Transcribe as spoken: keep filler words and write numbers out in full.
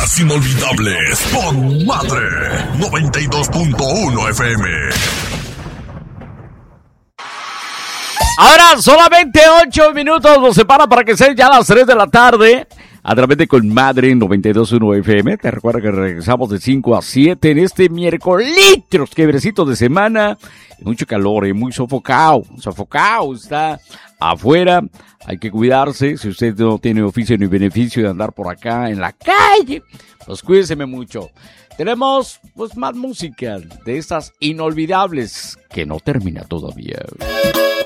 Las Inolvidables con Madre noventa y dos punto uno F M. Ahora solamente ocho minutos nos separa para que sean ya las tres de la tarde. A través de Con Madre noventa y dos punto uno F M. Te recuerdo que regresamos de cinco a siete en este miércoles, quiebrecito de semana. Mucho calor, y muy sofocado. Sofocado está afuera. Hay que cuidarse. Si usted no tiene oficio ni beneficio de andar por acá en la calle, pues cuídeseme mucho. Tenemos pues más música de estas inolvidables que no termina todavía.